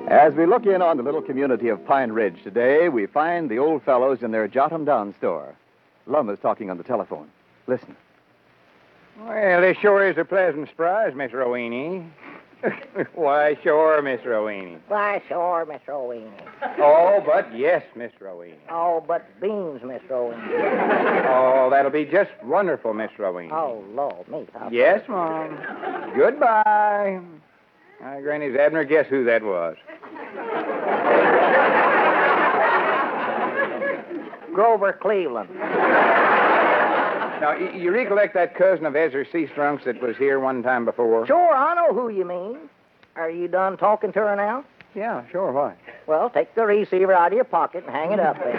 As we look in on the little community of Pine Ridge today, we find the old fellows in their Jot 'em Down store. Lum is talking on the telephone. Listen. Well, this sure is a pleasant surprise, Miss Roweny. Why, sure, Miss Roweny. Why, sure, Miss Roweny. Oh, but yes, Miss Roweny. Oh, but beans, Miss Roweny. Oh, that'll be just wonderful, Miss Roweny. Oh, Lord, me. Yes, Mom. Goodbye. Granny's Abner, guess who that was? Grover Cleveland. Now, you recollect that cousin of Ezra Seastrunks that was here one time before? Sure, I know who you mean. Are you done talking to her now? Yeah, sure, why? Well, take the receiver out of your pocket and hang it up there.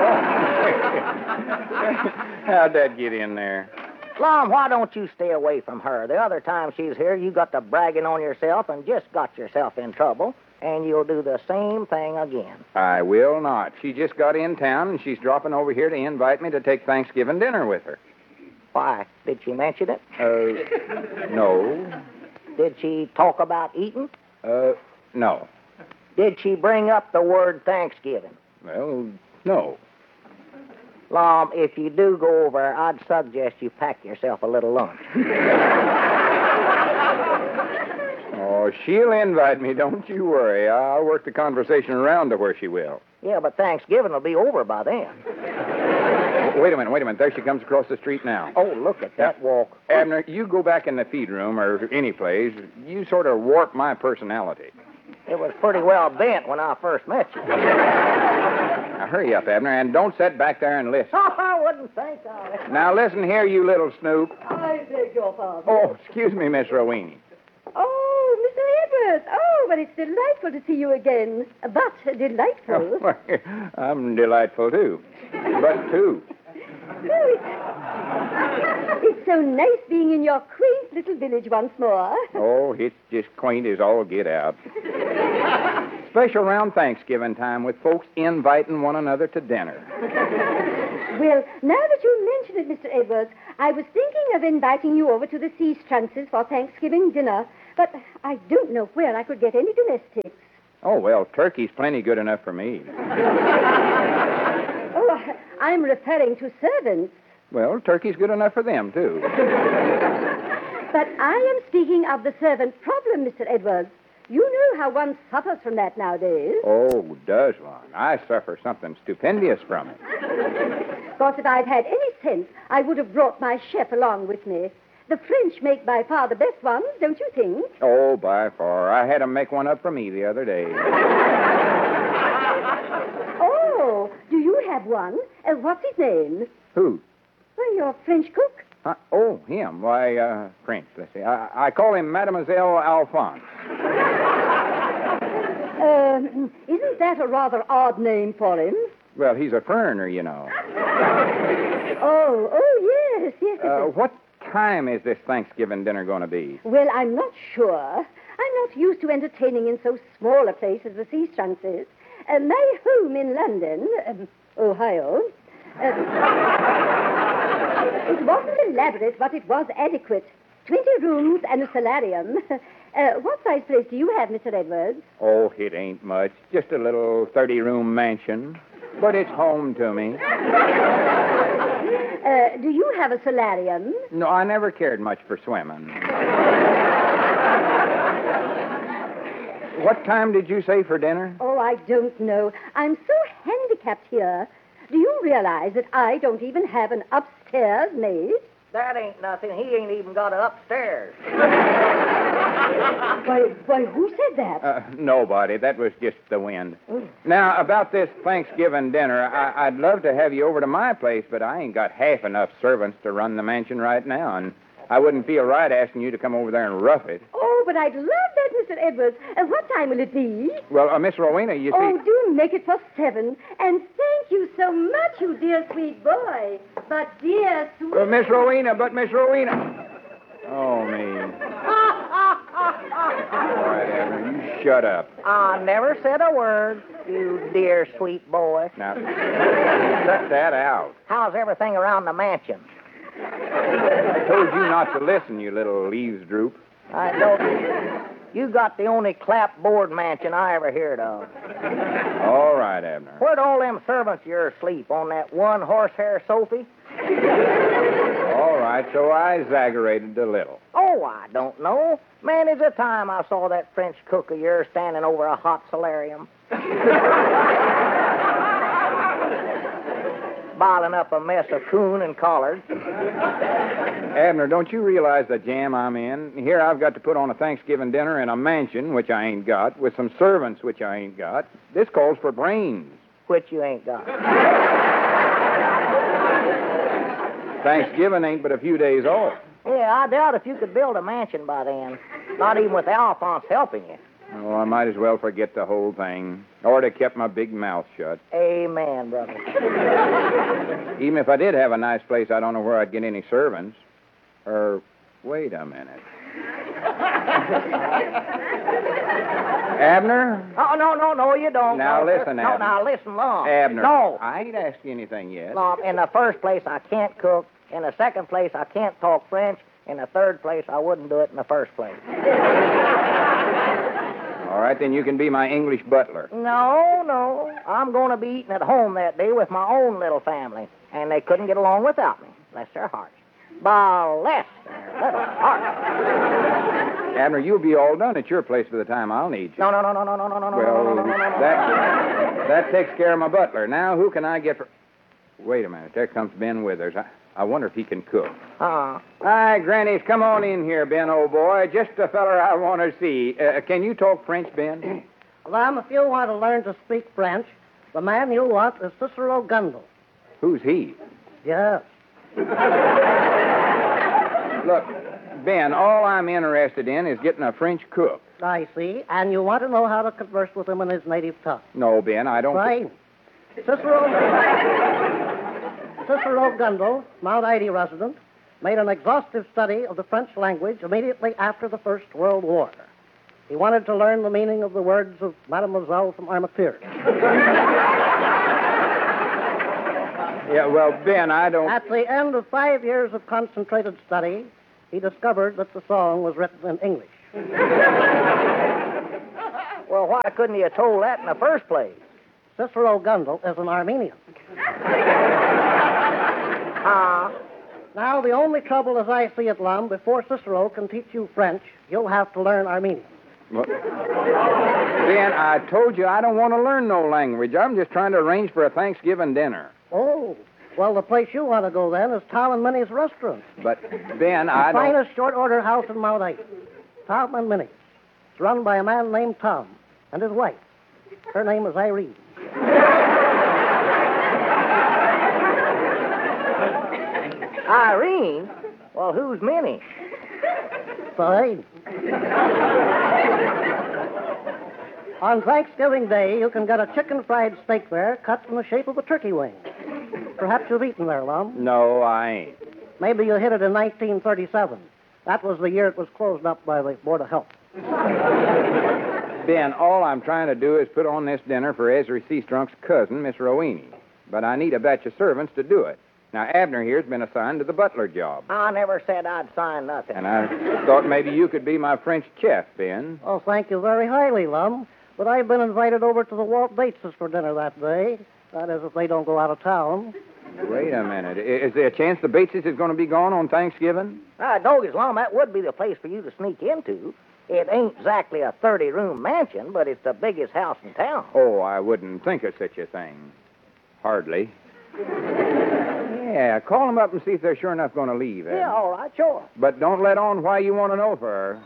How'd that get in there? Lom, why don't you stay away from her? The other time she's here, you got to bragging on yourself and just got yourself in trouble, and you'll do the same thing again. I will not. She just got in town, and she's dropping over here to invite me to take Thanksgiving dinner with her. Why? Did she mention it? No. Did she talk about eating? No. Did she bring up the word Thanksgiving? Well, no. Lom, if you do go over, I'd suggest you pack yourself a little lunch. Oh, she'll invite me, don't you worry. I'll work the conversation around to where she will. Yeah, but Thanksgiving will be over by then. Wait a minute. There she comes across the street now. Oh, look at that walk. Abner, you go back in the feed room or any place. You sort of warp my personality. It was pretty well bent when I first met you. Now, hurry up, Abner, and don't sit back there and listen. Oh, I wouldn't think of it. Now, listen here, you little snoop. I beg your pardon. Oh, excuse me, Miss Roweny. Oh, Mr. Edwards. Oh, but it's delightful to see you again. But delightful. Oh, I'm delightful, too. But, too. Oh, it's so nice being in your quaint little village once more. Oh, it's just quaint as all get out. Special around Thanksgiving time with folks inviting one another to dinner. Well, now that you mention it, Mr. Edwards, I was thinking of inviting you over to the Seastrunks for Thanksgiving dinner, but I don't know where I could get any domestics. Oh, well, turkey's plenty good enough for me. Oh, I'm referring to servants. Well, turkey's good enough for them, too. But I am speaking of the servant problem, Mr. Edwards. You know how one suffers from that nowadays. Oh, does one? I suffer something stupendous from it. Of course, if I'd had any sense, I would have brought my chef along with me. The French make by far the best ones, don't you think? Oh, by far. I had 'em make one up for me the other day. Oh, do you have one? What's his name? Who? Well, your French cook. Oh, him. Why, French, let's see. I call him Mademoiselle Alphonse. Isn't that a rather odd name for him? Well, he's a foreigner, you know. Oh, yes. What time is this Thanksgiving dinner going to be? Well, I'm not sure. I'm not used to entertaining in so small a place as the Seastrunks is. My home in London, Ohio, it wasn't elaborate, but it was adequate. 20 rooms and a solarium. What size place do you have, Mr. Edwards? Oh, it ain't much. Just a little 30-room mansion. But it's home to me. Do you have a solarium? No, I never cared much for swimming. What time did you say for dinner? Oh, I don't know. I'm so handicapped here. Do you realize that I don't even have an upstairs maid? That ain't nothing. He ain't even got it upstairs. Why, who said that? Nobody. That was just the wind. Now, about this Thanksgiving dinner, I'd love to have you over to my place, but I ain't got half enough servants to run the mansion right now, and I wouldn't feel right asking you to come over there and rough it. Oh, but I'd love that, Mr. Edwards. What time will it be? Well, Miss Rowena, you see... Oh, do make it for 7. And thank you so much, you dear sweet boy. But dear sweet... Miss Rowena. Oh, me. All right, Abner, you shut up. I never said a word, you dear sweet boy. Now, cut that out. How's everything around the mansion? I told you not to listen, you little leaves droop. I know. You got the only clapboard mansion I ever heard of. All right, Abner. Where'd all them servants of yours sleep? On that one horsehair sofa? All right, so I exaggerated a little. Oh, I don't know. Many's the time I saw that French cook of yours standing over a hot solarium. Bottling up a mess of coon and collards. Abner, don't you realize the jam I'm in? Here I've got to put on a Thanksgiving dinner in a mansion, which I ain't got, with some servants, which I ain't got. This calls for brains. Which you ain't got. Thanksgiving ain't but a few days off. Yeah, I doubt if you could build a mansion by then. Not even with Alphonse helping you. Oh, I might as well forget the whole thing. Or to kept my big mouth shut. Amen, brother. Even if I did have a nice place, I don't know where I'd get any servants. Wait a minute. Abner? Oh, no, you don't. Now, no, listen, Abner. Now, listen, Lum. Abner. No. I ain't asked you anything yet. Lum, in the first place, I can't cook. In the second place, I can't talk French. In the third place, I wouldn't do it in the first place. All right, then you can be my English butler. No. I'm going to be eating at home that day with my own little family. And they couldn't get along without me. Bless their hearts. Bless their little hearts. Abner, you'll be all done at your place by the time I'll need you. No. Well, that takes care of my butler. Now, who can I get for... Wait a minute. There comes Ben Withers. I wonder if he can cook. Hi, Grannies. Come on in here, Ben, old boy. Just a feller I want to see. Can you talk French, Ben? Lum, if you want to learn to speak French, the man you want is Cicero Gundel. Who's he? Yes. Look, Ben, all I'm interested in is getting a French cook. I see. And you want to know how to converse with him in his native tongue. No, Ben, I don't... Fine. Cicero Gundel, Mount Ida resident, made an exhaustive study of the French language immediately after the First World War. He wanted to learn the meaning of the words of Mademoiselle from Armature. Yeah, well, Ben, I don't... At the end of 5 years of concentrated study, he discovered that the song was written in English. Well, why couldn't you have told that in the first place? Cicero Gundel is an Armenian. Now, the only trouble as I see it, Lum, before Cicero can teach you French, you'll have to learn Armenian. What? Ben, I told you I don't want to learn no language. I'm just trying to arrange for a Thanksgiving dinner. Oh, well, the place you want to go then is Tom and Minnie's restaurant. But, Ben, I The don't... finest short-order house in Mount Ida. Tom and Minnie's. It's run by a man named Tom and his wife. Her name is Irene. Irene? Well, who's Minnie? Fine. On Thanksgiving Day, you can get a chicken fried steak there cut in the shape of a turkey wing. Perhaps you've eaten there, Lum. No, I ain't. Maybe you hit it in 1937. That was the year it was closed up by the Board of Health. Ben, all I'm trying to do is put on this dinner for Ezra Seastrunk's cousin, Miss Roweny. But I need a batch of servants to do it. Now, Abner here's been assigned to the butler job. I never said I'd sign nothing. And I thought maybe you could be my French chef, Ben. Oh, thank you very highly, Lum. But I've been invited over to the Walt Bateses for dinner that day. That is, if they don't go out of town. Wait a minute. Is there a chance the Bateses is going to be gone on Thanksgiving? Doggies, Lum, that would be the place for you to sneak into. It ain't exactly a 30-room mansion, but it's the biggest house in town. Oh, I wouldn't think of such a thing. Hardly. Yeah, call them up and see if they're sure enough going to leave. Yeah, all right, sure. But don't let on why you want to know for her.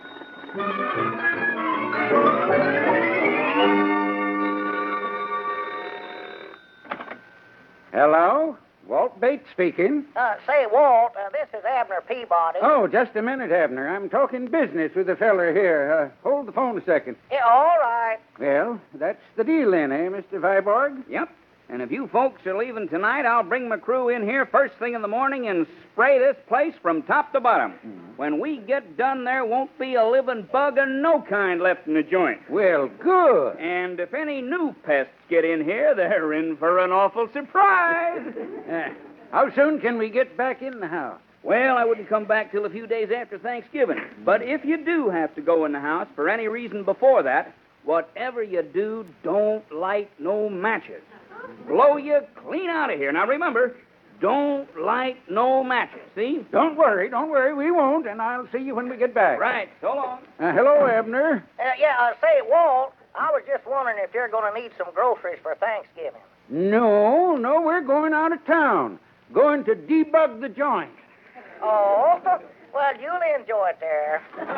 Hello? Walt Bates speaking. Say, Walt, this is Abner Peabody. Oh, just a minute, Abner. I'm talking business with the feller here. Hold the phone a second. Yeah, all right. Well, that's the deal then, eh, Mr. Viborg? Yep. And if you folks are leaving tonight, I'll bring my crew in here first thing in the morning and spray this place from top to bottom. When we get done, there won't be a living bug of no kind left in the joint. Well, good. And if any new pests get in here, they're in for an awful surprise. How soon can we get back in the house? Well, I wouldn't come back till a few days after Thanksgiving. But if you do have to go in the house for any reason before that, whatever you do, don't light no matches. Blow you clean out of here. Now remember, don't light no matches, see? Don't worry, we won't, and I'll see you when we get back. Right, so long. Hello, Abner. Say, Walt, I was just wondering if you're going to need some groceries for Thanksgiving. No, we're going out of town. Going to debug the joint. Oh, well, you'll enjoy it there.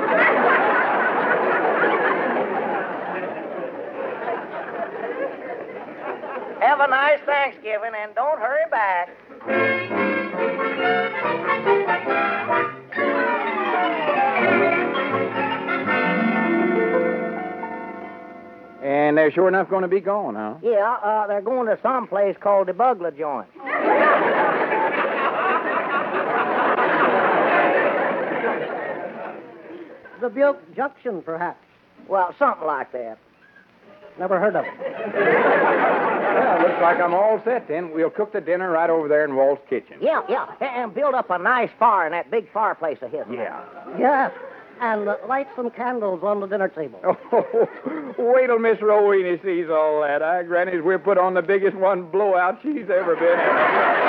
Have a nice Thanksgiving, and don't hurry back. And they're sure enough going to be gone, huh? Yeah, they're going to some place called the Bugler Joint. The Butte Junction, perhaps. Well, something like that. Never heard of it. Well, looks like I'm all set then. We'll cook the dinner right over there in Walt's kitchen. Yeah, and build up a nice fire in that big fireplace of his. Yeah. Yes, and light some candles on the dinner table. Oh, wait till Miss Rowena sees all that. I grannies we'll put on the biggest one blowout she's ever been in.